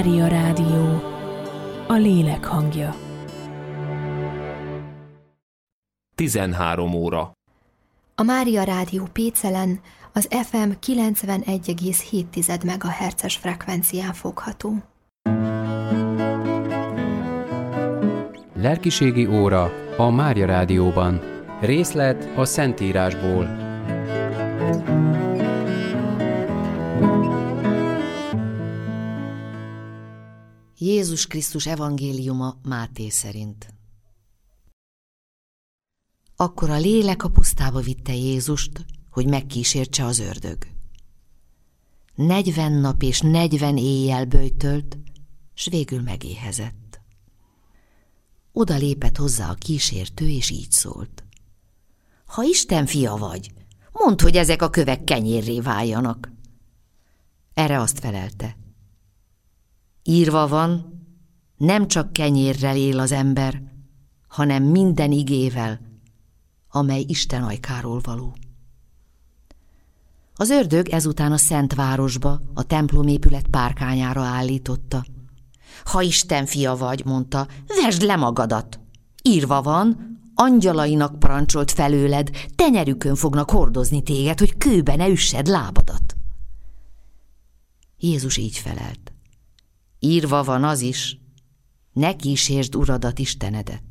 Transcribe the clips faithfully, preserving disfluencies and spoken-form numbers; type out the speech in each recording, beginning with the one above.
Mária Rádió, a lélek hangja. tizenhárom óra. A Mária Rádió Pécelen az ef em kilencvenegy egész hét megahertzes frekvencián fogható. Lelkiségi óra a Mária Rádióban. Részlet a Szentírásból. Jézus Krisztus evangéliuma Máté szerint. Akkor a lélek a pusztába vitte Jézust, hogy megkísértse az ördög. Negyven nap és negyven éjjel böjtölt, s végül megéhezett. Oda lépett hozzá a kísértő, és így szólt. Ha Isten fia vagy, mondd, hogy ezek a kövek kenyérré váljanak. Erre azt felelte. Írva van, nem csak kenyérrel él az ember, hanem minden igével, amely Isten ajkáról való. Az ördög ezután a szent városba, a templomépület párkányára állította. Ha Isten fia vagy, mondta, vesd le magadat. Írva van, angyalainak parancsolt felőled, tenyerükön fognak hordozni téged, hogy kőbe ne üssed lábadat. Jézus így felelt. Írva van az is, ne kísértsd Uradat, Istenedet.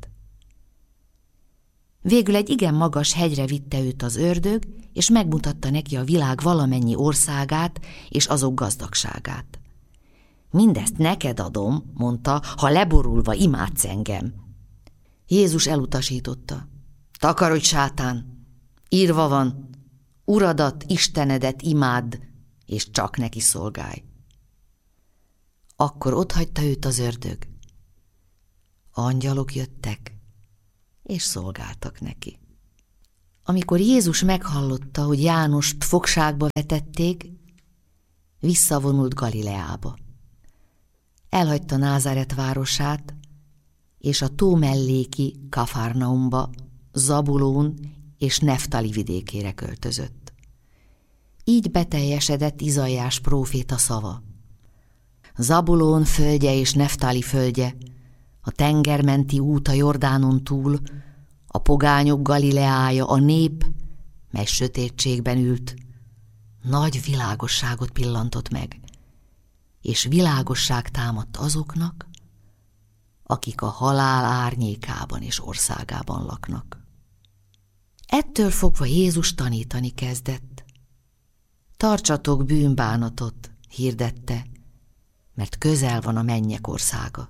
Végül egy igen magas hegyre vitte őt az ördög, és megmutatta neki a világ valamennyi országát és azok gazdagságát. Mindezt neked adom, mondta, ha leborulva imádsz engem. Jézus elutasította. Takarodj, sátán! Írva van, Uradat, Istenedet imádd, és csak neki szolgálj. Akkor otthagyta őt az ördög. Angyalok jöttek, és szolgáltak neki. Amikor Jézus meghallotta, hogy Jánost fogságba vetették, visszavonult Galileába. Elhagyta Názáret városát, és a tó melléki Kafarnaumba, Zabulón és Neftali vidékére költözött. Így beteljesedett Izaiás próféta szava. Zabulón földje és Neftali földje, a tengermenti út a Jordánon túl, a pogányok Galileája, a nép, mely sötétségben ült, nagy világosságot pillantott meg, és világosság támadt azoknak, akik a halál árnyékában és országában laknak. Ettől fogva Jézus tanítani kezdett. Tartsatok bűnbánatot, hirdette, mert közel van a mennyek országa.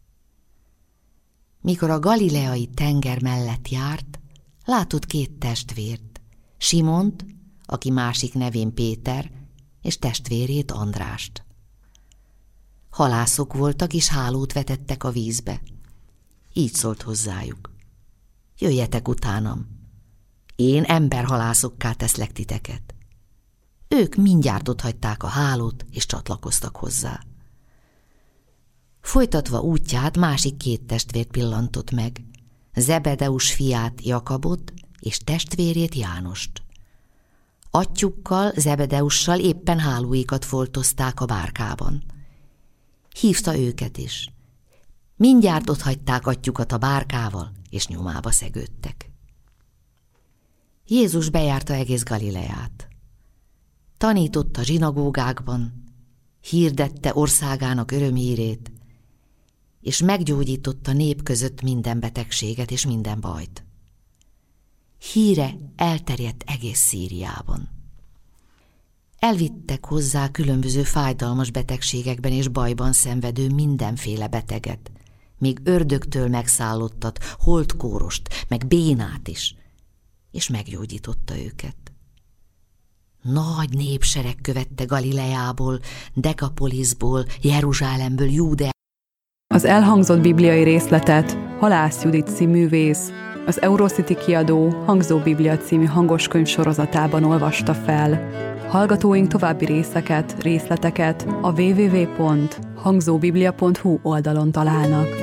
Mikor a galileai tenger mellett járt, látott két testvért, Simont, aki másik nevén Péter, és testvérét Andrást. Halászok voltak, és hálót vetettek a vízbe. Így szólt hozzájuk. Jöjjetek utánam, én emberhalászokká teszlek titeket. Ők mindjárt otthagyták a hálót, és csatlakoztak hozzá. Folytatva útját másik két testvért pillantott meg, Zebedeus fiát Jakabot és testvérét Jánost. Atyukkal, Zebedeussal éppen hálóikat foltozták a bárkában. Hívta őket is. Mindjárt otthagyták atyukat a bárkával, és nyomába szegődtek. Jézus bejárta egész Galileát. Tanította zsinagógákban, hirdette országának örömhírét, és meggyógyította nép között minden betegséget és minden bajt. Híre elterjedt egész Szíriában. Elvittek hozzá különböző fájdalmas betegségekben és bajban szenvedő mindenféle beteget, még ördögtől megszállottat, holtkórost, meg bénát is, és meggyógyította őket. Nagy népsereg követte Galileából, Dekapoliszból, Jeruzsálemből, Júdeából. Az elhangzott bibliai részletet Halász Judit cíművész az Eurocity kiadó Hangzó Biblia című hangoskönyv sorozatában olvasta fel. Hallgatóink további részeket, részleteket a double-u double-u double-u pont hangzóbiblia pont hu oldalon találnak.